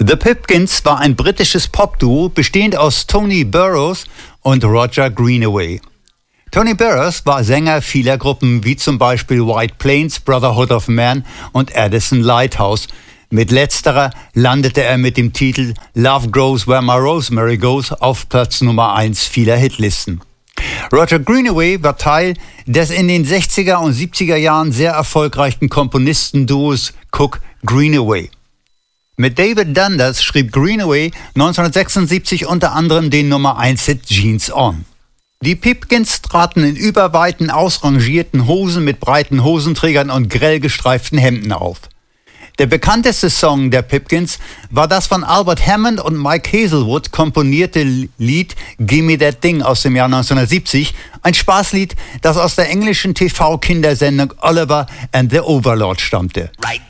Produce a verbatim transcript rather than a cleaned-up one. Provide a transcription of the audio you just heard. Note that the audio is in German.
The Pipkins war ein britisches Popduo, bestehend aus Tony Burrows und Roger Greenaway. Tony Burrows war Sänger vieler Gruppen, wie zum Beispiel White Plains, Brotherhood of Man und Addison Lighthouse. Mit letzterer landete er mit dem Titel Love Grows Where My Rosemary Goes auf Platz Nummer eins vieler Hitlisten. Roger Greenaway war Teil des in den sechziger und siebziger Jahren sehr erfolgreichen Komponistenduos Cook-Greenaway. Mit David Dundas schrieb Greenaway neunzehnhundertsechsundsiebzig unter anderem den Nummer eins Hit Jeans On. Die Pipkins traten in überweiten, ausrangierten Hosen mit breiten Hosenträgern und grell gestreiften Hemden auf. Der bekannteste Song der Pipkins war das von Albert Hammond und Mike Hazelwood komponierte Lied Gimme That Thing aus dem Jahr neunzehnhundertsiebzig, ein Spaßlied, das aus der englischen T V-Kindersendung Oliver and the Overlord stammte.